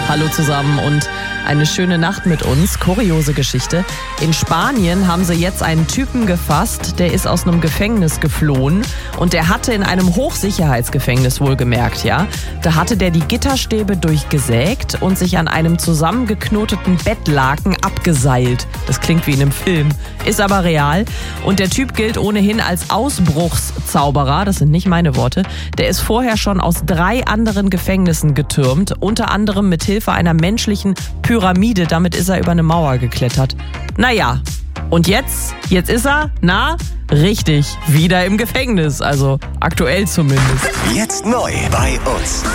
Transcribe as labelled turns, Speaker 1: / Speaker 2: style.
Speaker 1: Hallo zusammen und eine schöne Nacht mit uns. Kuriose Geschichte. In Spanien haben sie jetzt einen Typen gefasst, der ist aus einem Gefängnis geflohen und der hatte in einem Hochsicherheitsgefängnis wohlgemerkt, ja. Da hatte der die Gitterstäbe durchgesägt und sich an einem zusammengeknoteten Bettlaken abgeseilt. Das klingt wie in einem Film, ist aber real. Und der Typ gilt ohnehin als Ausbruchszauberer, das sind nicht meine Worte. Der ist vorher schon aus 3 anderen Gefängnissen getürmt, unter anderem mit Hilfe einer menschlichen Pyramide. Damit ist er über eine Mauer geklettert. Naja, und jetzt ist er, richtig, wieder im Gefängnis. Also aktuell zumindest.
Speaker 2: Jetzt neu bei uns.